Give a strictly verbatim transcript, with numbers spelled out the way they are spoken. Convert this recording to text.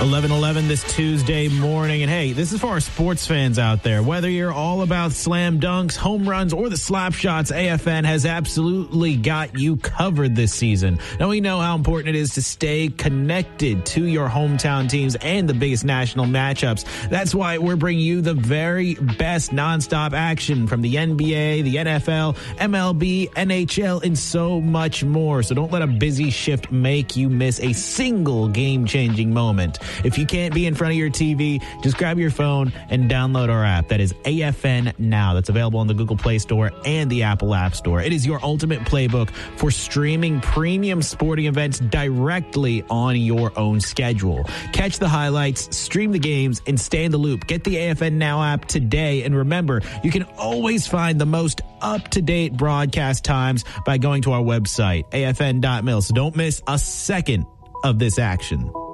eleven eleven this Tuesday morning. And hey, this is for our sports fans out there. Whether you're all about slam dunks, home runs, or the slap shots, A F N has absolutely got you covered this season. Now, we know how important it is to stay connected to your hometown teams and the biggest national matchups. That's why we're bringing you the very best nonstop action from the N B A, the N F L, M L B, N H L, and so much more. So don't let a busy shift make you miss a single game-changing moment. If you can't be in front of your T V, just grab your phone and download our app. That is A F N Now. That's available on the Google Play Store and the Apple App Store. It is your ultimate playbook for streaming premium sporting events directly on your own schedule. Catch the highlights, stream the games, and stay in the loop. Get the A F N Now app today. And remember, you can always find the most up-to-date broadcast times by going to our website, A F N dot mil. So don't miss a second of this action.